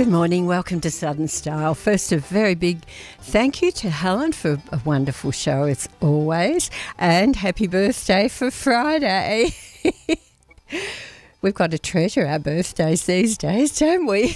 Good morning, welcome to Southern Style. First, a very big thank you to Helen for a wonderful show as always, and happy birthday for Friday. We've got to treasure our birthdays these days, don't we?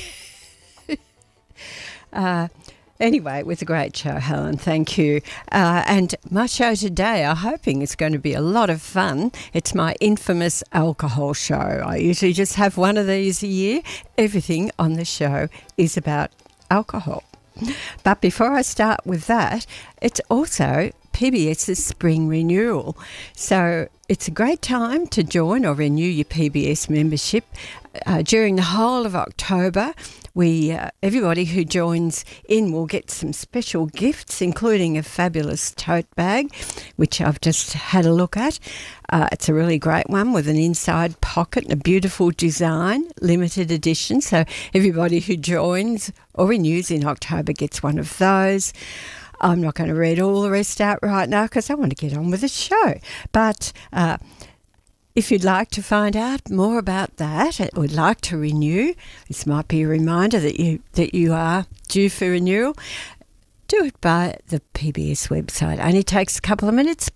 Anyway, it was a great show, Helen. Thank you. And my show today, I'm hoping it's going to be a lot of fun. It's my infamous alcohol show. I usually just have one of these a year. Everything on the show is about alcohol. But before I start with that, it's also PBS's spring renewal. So it's a great time to join or renew your PBS membership. During the whole of October, everybody who joins in will get some special gifts, including a fabulous tote bag, which I've just had a look at. It's a really great one with an inside pocket and a beautiful design, limited edition. So everybody who joins or renews in October gets one of those. I'm not going to read all the rest out right now because I want to get on with the show. But if you'd like to find out more about that or would like to renew, this might be a reminder that you are due for renewal. Do it by the PBS website. Only takes a couple of minutes,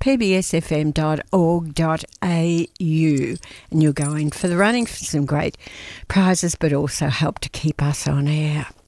pbsfm.org.au, and you'll go in for the running for some great prizes, but also help to keep us on air.